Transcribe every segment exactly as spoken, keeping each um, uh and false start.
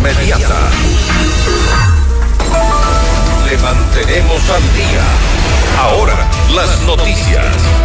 inmediata. Le mantenemos al día. Ahora, las noticias.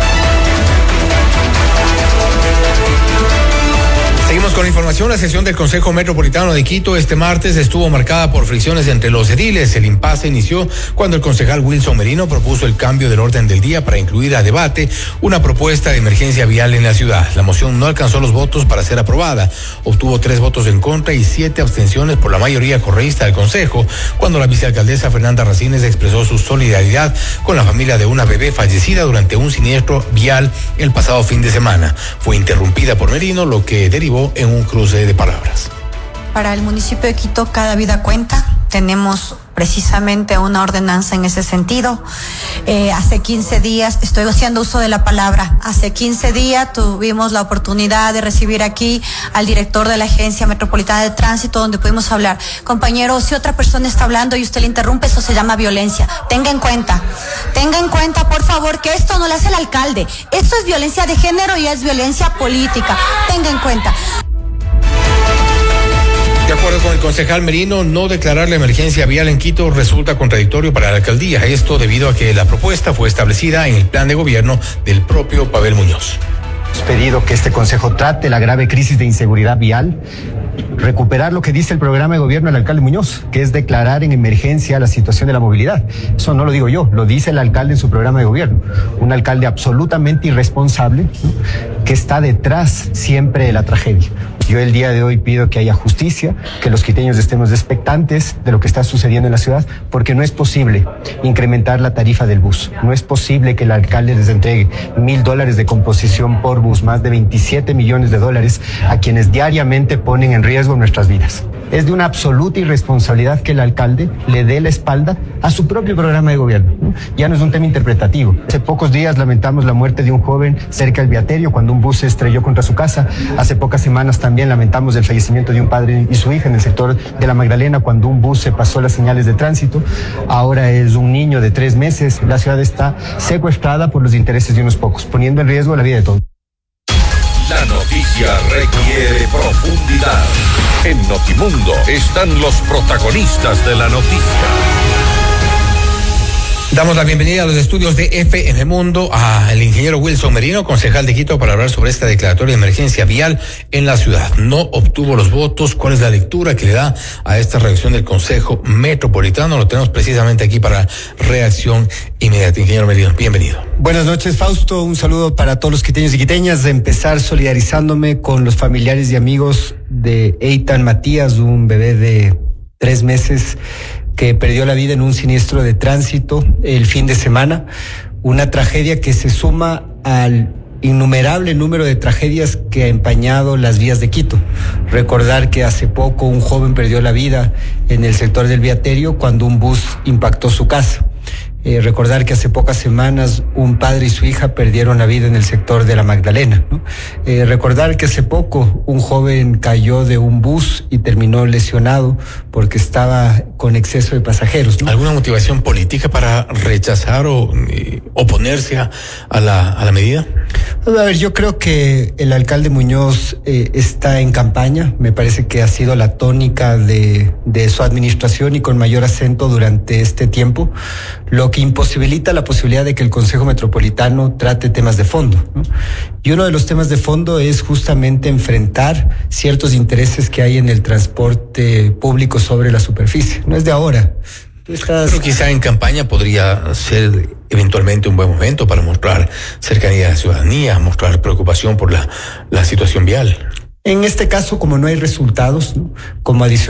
Seguimos con la información. La sesión del Consejo Metropolitano de Quito este martes estuvo marcada por fricciones entre los ediles. El impasse inició cuando el concejal Wilson Merino propuso el cambio del orden del día para incluir a debate una propuesta de emergencia vial en la ciudad. La moción no alcanzó los votos para ser aprobada. Obtuvo tres votos en contra y siete abstenciones por la mayoría correísta del Consejo, cuando la vicealcaldesa Fernanda Racines expresó su solidaridad con la familia de una bebé fallecida durante un siniestro vial el pasado fin de semana. Fue interrumpida por Merino, lo que derivó en un cruce de palabras. Para el municipio de Quito, cada vida cuenta. Tenemos precisamente una ordenanza en ese sentido. Eh, hace quince días, estoy haciendo uso de la palabra, hace quince días tuvimos la oportunidad de recibir aquí al director de la Agencia Metropolitana de Tránsito, donde pudimos hablar. Compañero, si otra persona está hablando y usted le interrumpe, eso se llama violencia. Tenga en cuenta, tenga en cuenta, por favor, que esto no lo hace el alcalde. Esto es violencia de género y es violencia política. Tenga en cuenta. De acuerdo con el concejal Merino, no declarar la emergencia vial en Quito resulta contradictorio para la alcaldía. Esto debido a que la propuesta fue establecida en el plan de gobierno del propio Pavel Muñoz. Hemos pedido que este consejo trate la grave crisis de inseguridad vial, recuperar lo que dice el programa de gobierno del alcalde Muñoz, que es declarar en emergencia la situación de la movilidad. Eso no lo digo yo, lo dice el alcalde en su programa de gobierno. Un alcalde absolutamente irresponsable, ¿no?, que está detrás siempre de la tragedia. Yo el día de hoy pido que haya justicia, que los quiteños estemos expectantes de lo que está sucediendo en la ciudad, porque no es posible incrementar la tarifa del bus. No es posible que el alcalde les entregue mil dólares de composición por bus, más de veintisiete millones de dólares a quienes diariamente ponen en riesgo nuestras vidas. Es de una absoluta irresponsabilidad que el alcalde le dé la espalda a su propio programa de gobierno, ¿no? Ya no es un tema interpretativo. Hace pocos días lamentamos la muerte de un joven cerca del Viaterio cuando un bus se estrelló contra su casa. Hace pocas semanas también lamentamos el fallecimiento de un padre y su hija en el sector de la Magdalena cuando un bus se pasó las señales de tránsito. Ahora es un niño de tres meses. La ciudad está secuestrada por los intereses de unos pocos, poniendo en riesgo la vida de todos. La noticia requiere profundidad. En Notimundo están los protagonistas de la noticia. Damos la bienvenida a los estudios de F M Mundo al ingeniero Wilson Merino, concejal de Quito, para hablar sobre esta declaratoria de emergencia vial en la ciudad. No obtuvo los votos. ¿Cuál es la lectura que le da a esta reacción del Consejo Metropolitano? Lo tenemos precisamente aquí para reacción inmediata. Ingeniero Merino, bienvenido. Buenas noches, Fausto. Un saludo para todos los quiteños y quiteñas. De empezar solidarizándome con los familiares y amigos de Eitan Matías, un bebé de tres meses que perdió la vida en un siniestro de tránsito el fin de semana. Una tragedia que se suma al innumerable número de tragedias que ha empañado las vías de Quito. Recordar que hace poco un joven perdió la vida en el sector del Viaterio cuando un bus impactó su casa. Eh, recordar que hace pocas semanas un padre y su hija perdieron la vida en el sector de la Magdalena, ¿no? Eh, recordar que hace poco un joven cayó de un bus y terminó lesionado porque estaba con exceso de pasajeros, ¿no? ¿Alguna motivación política para rechazar o eh, oponerse a, a, la, a la medida? A ver, yo creo que el alcalde Muñoz eh, está en campaña. Me parece que ha sido la tónica de, de su administración y con mayor acento durante este tiempo, lo que imposibilita la posibilidad de que el Consejo Metropolitano trate temas de fondo, ¿no? Y uno de los temas de fondo es justamente enfrentar ciertos intereses que hay en el transporte público sobre la superficie. No es de ahora. Estás... Pero quizá en campaña podría ser eventualmente un buen momento para mostrar cercanía a la ciudadanía, mostrar preocupación por la, la situación vial. En este caso, como no hay resultados, ¿no?, como adicional